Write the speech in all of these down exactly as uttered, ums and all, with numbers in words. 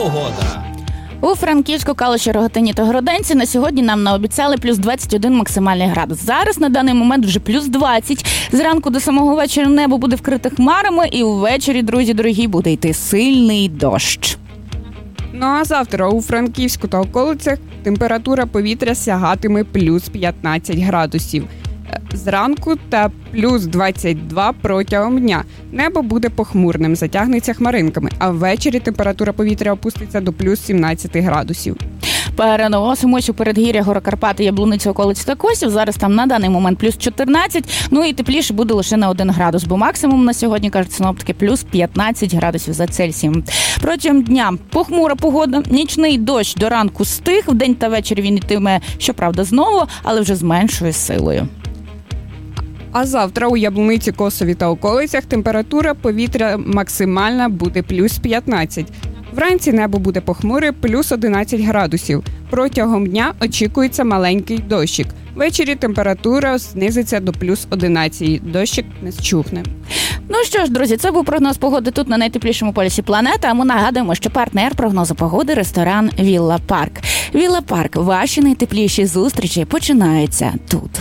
погода. У Франківську, Калуші, Рогатині та Городенці на сьогодні нам наобіцяли плюс двадцять один максимальний градус. Зараз на даний момент вже плюс двадцять. Зранку до самого вечора небо буде вкрите хмарами і ввечері, друзі дорогі, буде йти сильний дощ. Ну а завтра у Франківську та околицях температура повітря сягатиме плюс п'ятнадцять градусів. Зранку та плюс двадцять два протягом дня. Небо буде похмурним, затягнеться хмаринками, а ввечері температура повітря опуститься до плюс сімнадцять градусів. Переносимось у передгір'я гора Карпати, Яблуниця, околиці та Косів. Зараз там на даний момент плюс чотирнадцять, ну і тепліше буде лише на один градус, бо максимум на сьогодні, кажуть синоптики, плюс п'ятнадцять градусів за Цельсієм. Протягом дня похмура погода, нічний дощ до ранку стих, вдень та ввечері він йтиме, щоправда, знову, але вже з меншою силою. А завтра у Яблуниці, Косові та околицях температура повітря максимальна буде плюс п'ятнадцять. Вранці небо буде похмуре, плюс одинадцять градусів. Протягом дня очікується маленький дощик. Ввечері температура знизиться до плюс одинадцять. Дощик не зчухне. Ну що ж, друзі, це був прогноз погоди тут на найтеплішому полюсі планети. А ми нагадуємо, що партнер прогнозу погоди – ресторан «Вілла Парк». «Вілла Парк» – ваші найтепліші зустрічі починаються тут.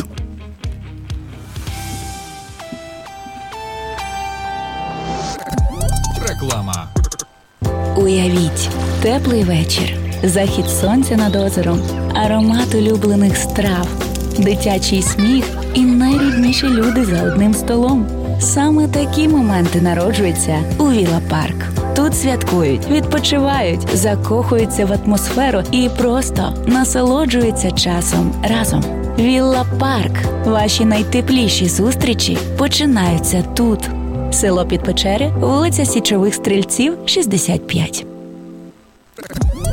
Реклама. Уявіть, теплий вечір, захід сонця над озером, аромат улюблених страв, дитячий сміх і найрідніші люди за одним столом. Саме такі моменти народжуються у Вілла Парк. Тут святкують, відпочивають, закохуються в атмосферу і просто насолоджуються часом разом. Вілла Парк. Ваші найтепліші зустрічі починаються тут. Село Підпечери, вулиця Січових Стрільців, шістдесят п'ять.